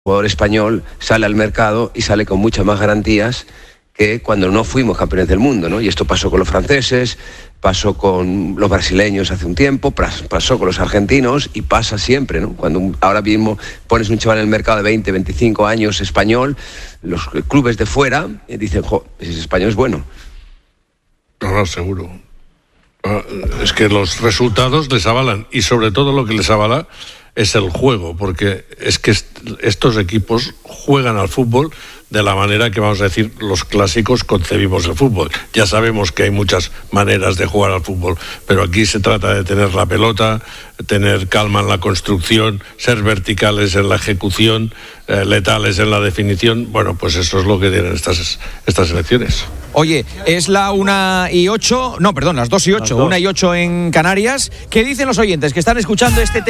jugador español sale al mercado y sale con muchas más garantías que cuando no fuimos campeones del mundo, ¿no? Y esto pasó con los franceses, pasó con los brasileños hace un tiempo, pasó con los argentinos y pasa siempre, ¿no? Cuando ahora mismo pones un chaval en el mercado de 20, 25 años español, los clubes de fuera dicen, ese español es bueno. No, seguro. Es que los resultados les avalan, y sobre todo lo que les avala es el juego, porque es que estos equipos juegan al fútbol de la manera que, vamos a decir, los clásicos concebimos el fútbol. Ya sabemos que hay muchas maneras de jugar al fútbol, pero aquí se trata de tener la pelota, tener calma en la construcción, ser verticales en la ejecución, letales en la definición. Bueno, pues eso es lo que tienen estas selecciones. Oye, es la 1:08, no, perdón, las 2:08, 1:08 en Canarias. ¿Qué dicen los oyentes que están escuchando este tema?